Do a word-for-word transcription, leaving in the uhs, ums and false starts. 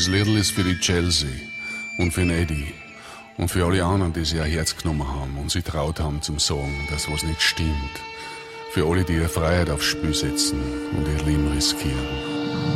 das Liedl ist für die Chelsea und für den Eddie und für alle anderen, die sich ein Herz genommen haben und sich traut haben zum Sagen, dass was nicht stimmt. Für alle, die ihre Freiheit aufs Spiel setzen und ihr Leben riskieren.